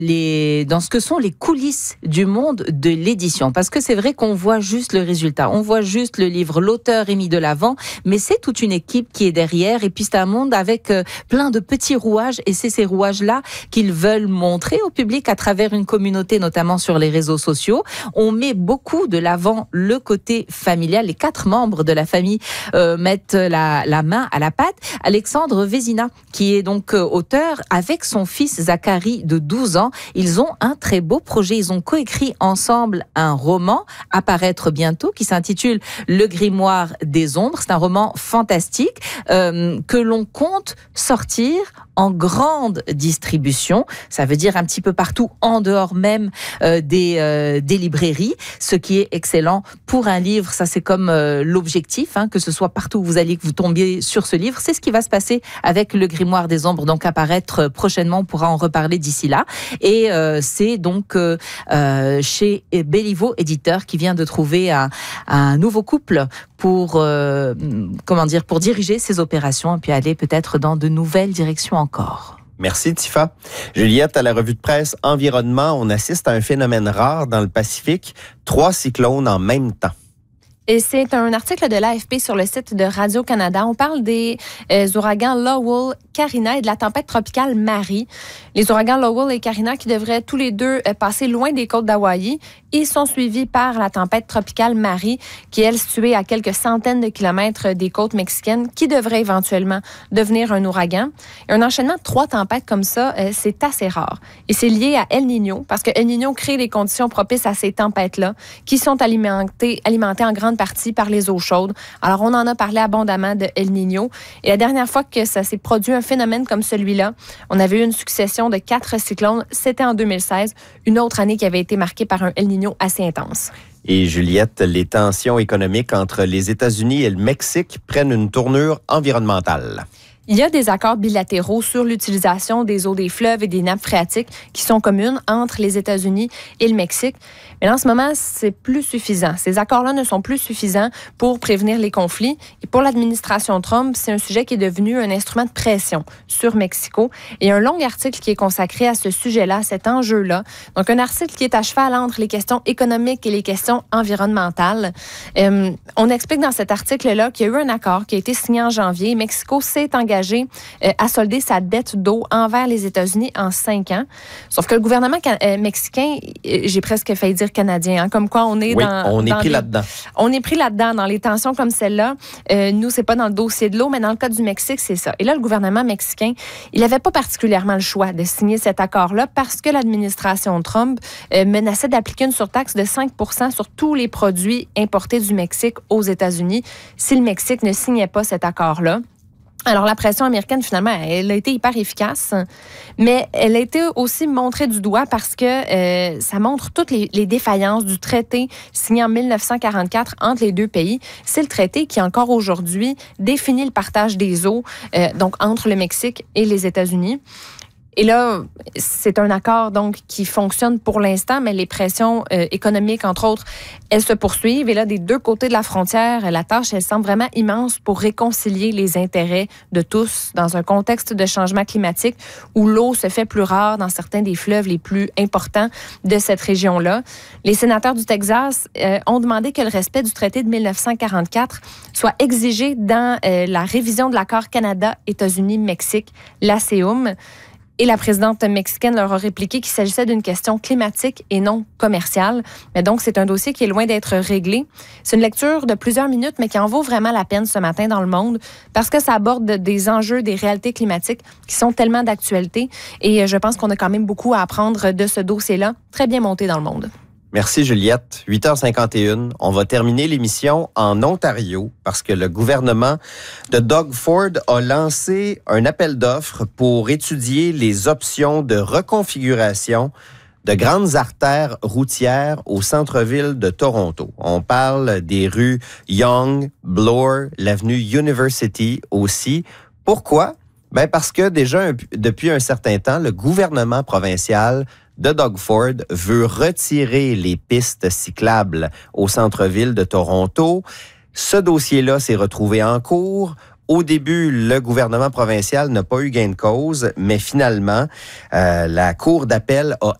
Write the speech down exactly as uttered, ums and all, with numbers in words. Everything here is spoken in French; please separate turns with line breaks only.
les, dans ce que sont les coulisses du monde de l'édition. Parce que c'est vrai qu'on voit juste le résultat, on voit juste le livre, l'auteur est mis de l'avant, mais c'est toute une équipe qui est derrière, et puis c'est un monde avec euh, plein de petits rouages, et c'est ces rouages-là qu'ils veulent montrer au public à travers une communauté, notamment sur les réseaux sociaux. On met beaucoup de l'avant le côté familial. Les quatre membres de la famille euh, mettent la, la main à la pâte. Alexandre Vézina, qui est donc euh, auteur, avec son fils Zachary de douze ans, ils ont un très beau projet. Ils ont coécrit ensemble un roman à paraître bientôt qui s'intitule Le Grimoire des Ombres. C'est un roman fantastique euh, que l'on compte sortir en grande distribution. Ça veut dire un petit peu partout, en dehors même euh, des, euh, des librairies, ce qui est excellent pour un livre. Ça, c'est comme euh, l'objectif, hein, que ce soit partout où vous allez, que vous tombiez sur ce livre. C'est ce qui va se passer avec Le Grimoire des Ombres, donc à paraître prochainement. On pourra en reparler d'ici là. Et euh, c'est donc euh, euh, chez Béliveau Éditeur qui vient de trouver un, un nouveau couple pour, euh, comment dire, pour diriger ces opérations et puis aller peut-être dans de nouvelles directions encore.
Merci, Tifa. Juliette, à la revue de presse Environnement, on assiste à un phénomène rare dans le Pacifique, trois cyclones en même temps.
Et c'est un article de l'A F P sur le site de Radio-Canada. On parle des euh, ouragans Lowell, Karina et de la tempête tropicale Marie. Les ouragans Lowell et Karina qui devraient tous les deux euh, passer loin des côtes d'Hawaï. Ils sont suivis par la tempête tropicale Marie, qui est, elle, située à quelques centaines de kilomètres des côtes mexicaines, qui devrait éventuellement devenir un ouragan. Et un enchaînement de trois tempêtes comme ça, euh, c'est assez rare. Et c'est lié à El Niño, parce que El Niño crée les conditions propices à ces tempêtes-là, qui sont alimentées, alimentées en grande partie par les eaux chaudes. Alors, on en a parlé abondamment de El Niño. Et la dernière fois que ça s'est produit un phénomène comme celui-là, on avait eu une succession de quatre cyclones. C'était en deux mille seize, une autre année qui avait été marquée par un El Niño assez intense.
Et Juliette, les tensions économiques entre les États-Unis et le Mexique prennent une tournure environnementale.
Il y a des accords bilatéraux sur l'utilisation des eaux des fleuves et des nappes phréatiques qui sont communes entre les États-Unis et le Mexique. Mais là, en ce moment, c'est plus suffisant. Ces accords-là ne sont plus suffisants pour prévenir les conflits. Et pour l'administration Trump, c'est un sujet qui est devenu un instrument de pression sur Mexico. Et il y a un long article qui est consacré à ce sujet-là, à cet enjeu-là. Donc, un article qui est à cheval entre les questions économiques et les questions environnementales. Euh, on explique dans cet article-là qu'il y a eu un accord qui a été signé en janvier. Mexico s'est engagé euh, à solder sa dette d'eau envers les États-Unis en cinq ans. Sauf que le gouvernement can- euh, mexicain, euh, j'ai presque failli dire canadien, hein, comme quoi on est
oui,
dans...
on est
dans
pris
les,
là-dedans.
On est pris là-dedans, dans les tensions comme celle-là. Euh, nous, c'est pas dans le dossier de l'eau, mais dans le cas du Mexique, c'est ça. Et là, le gouvernement mexicain, il n'avait pas particulièrement le choix de signer cet accord-là parce que l'administration Trump euh, menaçait d'appliquer une surtaxe de cinq pour cent sur tous les produits importés du Mexique aux États-Unis si le Mexique ne signait pas cet accord-là. Alors, la pression américaine, finalement, elle a été hyper efficace, mais elle a été aussi montrée du doigt parce que euh, ça montre toutes les, les défaillances du traité signé en dix-neuf cent quarante-quatre entre les deux pays. C'est le traité qui, encore aujourd'hui, définit le partage des eaux, euh, donc entre le Mexique et les États-Unis. Et là, c'est un accord donc qui fonctionne pour l'instant, mais les pressions euh, économiques, entre autres, elles se poursuivent. Et là, des deux côtés de la frontière, la tâche, elle semble vraiment immense pour réconcilier les intérêts de tous dans un contexte de changement climatique où l'eau se fait plus rare dans certains des fleuves les plus importants de cette région-là. Les sénateurs du Texas euh, ont demandé que le respect du traité de dix-neuf cent quarante-quatre soit exigé dans euh, la révision de l'accord Canada-États-Unis-Mexique, l'ASEUM. Et la présidente mexicaine leur a répliqué qu'il s'agissait d'une question climatique et non commerciale. Mais donc, c'est un dossier qui est loin d'être réglé. C'est une lecture de plusieurs minutes, mais qui en vaut vraiment la peine ce matin dans Le Monde, parce que ça aborde des enjeux, des réalités climatiques qui sont tellement d'actualité. Et je pense qu'on a quand même beaucoup à apprendre de ce dossier-là, très bien monté dans Le Monde.
Merci Juliette. huit heures cinquante et une. On va terminer l'émission en Ontario parce que le gouvernement de Doug Ford a lancé un appel d'offres pour étudier les options de reconfiguration de grandes artères routières au centre-ville de Toronto. On parle des rues Yonge, Bloor, l'avenue University aussi. Pourquoi? Ben parce que déjà, un, depuis un certain temps, le gouvernement provincial de Doug Ford veut retirer les pistes cyclables au centre-ville de Toronto. Ce dossier-là s'est retrouvé en cours. Au début, le gouvernement provincial n'a pas eu gain de cause, mais finalement, euh, la Cour d'appel a